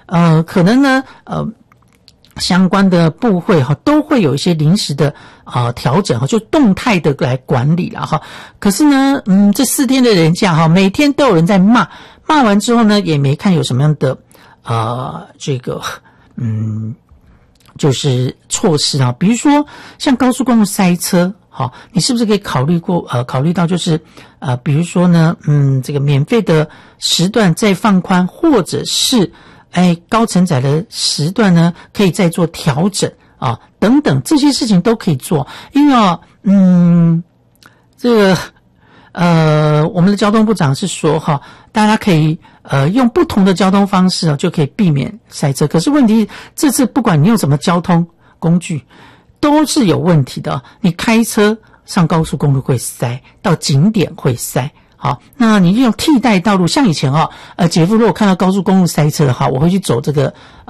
可能呢相关的部会都会有一些临时的调整就动态的来管理啦可是呢这4天的连假每天都有人在骂完之后呢也没看有什么样的这个就是措施比如说像高速公路塞车你是不是可以考虑到就是比如说呢这个免费的时段再放宽，或者是高承载的时段呢可以再做调整等等，这些事情都可以做。因为这个我们的交通部长是说大家可以用不同的交通方式就可以避免塞车。可是问题这次不管你用什么交通工具都是有问题的你开车上高速公路会塞，到景点会塞。好，那你用替代道路，像以前姐夫如果看到高速公路塞车的话，我会去走这个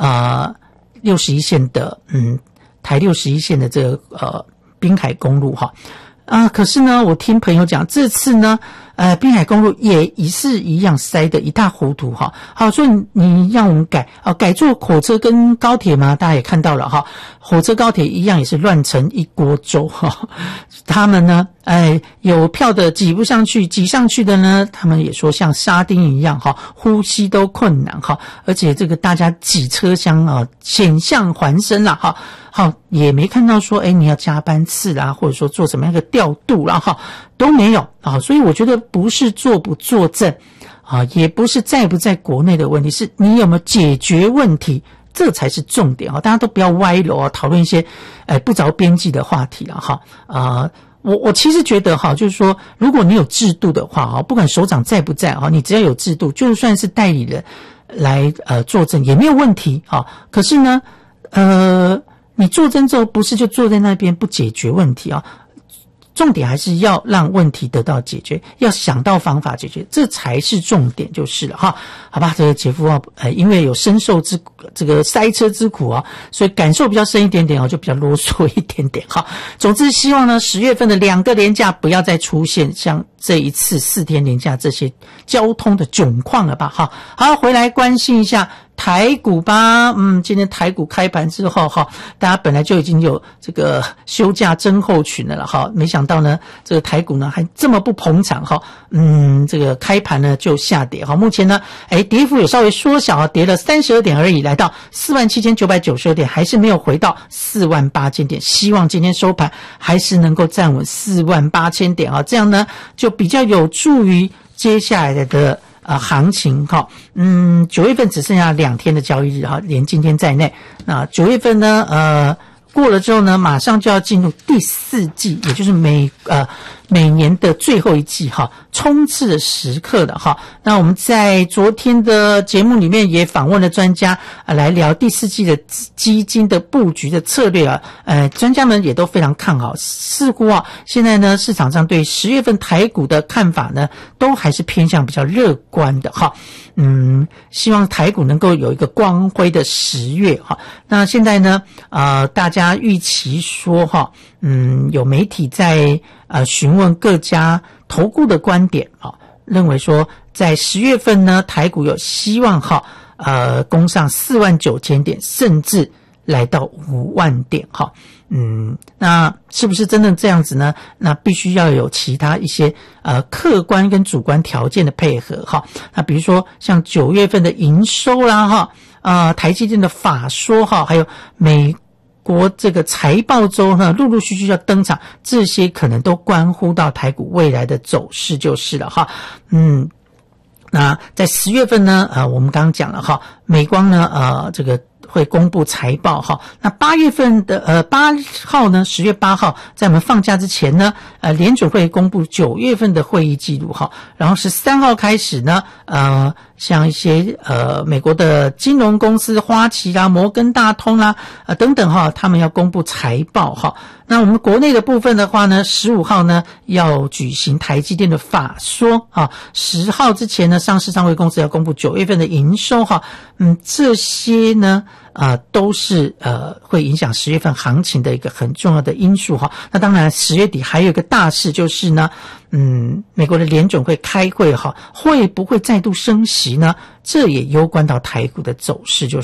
61线的台61线的这个滨海公路可是呢我听朋友讲这次呢滨海公路也是一样塞得一塌糊涂好，所以你让我们改坐火车跟高铁嘛，大家也看到了火车高铁一样也是乱成一锅粥他们呢有票的挤不上去，挤上去的呢他们也说像沙丁一样呼吸都困难而且这个大家挤车厢险象环生啦也没看到说你要加班次啦，或者说做什么样的调度啦都没有所以我觉得不是坐不坐正也不是在不在国内的问题，是你有没有解决问题，这才是重点大家都不要歪楼讨论一些不着边际的话题了我其实觉得就是说如果你有制度的话不管首长在不在你只要有制度，就算是代理人来作证也没有问题可是呢你作证之后不是就坐在那边不解决问题重点还是要让问题得到解决，要想到方法解决，这才是重点就是了好吧，这个姐夫因为有深受这个塞车之苦所以感受比较深一点点就比较啰嗦一点点总之希望呢10月份的2个连假不要再出现像这一次4天连假这些交通的窘况了吧好，回来关心一下台股吧今天台股开盘之后大家本来就已经有这个休假症候群了没想到呢这个台股呢还这么不捧场这个开盘呢就下跌目前呢跌幅有稍微缩小跌了32点而已，来到47,992点，还是没有回到48,000点，希望今天收盘还是能够站稳48,000点这样呢就比较有助于接下来的行情9月份只剩下2天的交易日连今天在内，那9月份呢过了之后呢马上就要进入第4季，也就是每年的最后一季冲刺的时刻的那我们在昨天的节目里面也访问了专家来聊第4季的基金的布局的策略专家们也都非常看好，似乎现在呢市场上对10月份台股的看法呢都还是偏向比较乐观的希望台股能够有一个光辉的10月那现在呢大家预期说有媒体在询问各家投顾的观点认为说在10月份呢台股有希望攻上49,000点，甚至来到5万点那是不是真的这样子呢？那必须要有其他一些客观跟主观条件的配合那比如说像9月份的营收啦台积电的法说还有美国这个财报周呢陆陆续续要登场，这些可能都关乎到台股未来的走势就是了那在10月份呢我们刚刚讲了美光呢这个会公布财报那8月份的8号呢10月8号在我们放假之前呢联准会公布9月份的会议记录然后13号开始呢像一些美国的金融公司花旗啦摩根大通啦等等他们要公布财报那我们国内的部分的话呢15号呢要举行台积电的法说10号之前呢上市上柜公司要公布9月份的营收这些呢都是会影响10月份行情的一个很重要的因素那当然10月底还有一个大事就是呢美国的联准会开会会不会再度升息呢？这也攸关到台股的走势就是